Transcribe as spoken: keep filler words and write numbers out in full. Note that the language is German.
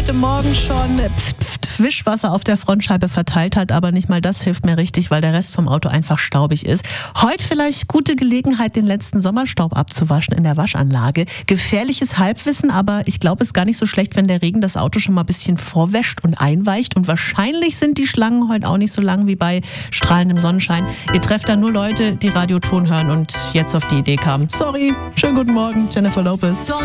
heute Morgen schon pft, pft, Wischwasser auf der Frontscheibe verteilt hat, aber nicht mal das hilft mehr richtig, weil der Rest vom Auto einfach staubig ist. Heute vielleicht gute Gelegenheit, den letzten Sommerstaub abzuwaschen in der Waschanlage. Gefährliches Halbwissen, aber ich glaube, es ist gar nicht so schlecht, wenn der Regen das Auto schon mal ein bisschen vorwäscht und einweicht. Und wahrscheinlich sind die Schlangen heute auch nicht so lang wie bei strahlendem Sonnenschein. Ihr trefft da nur Leute, die Radioton hören und jetzt auf die Idee kamen. Sorry, schönen guten Morgen, Jennifer Lopez.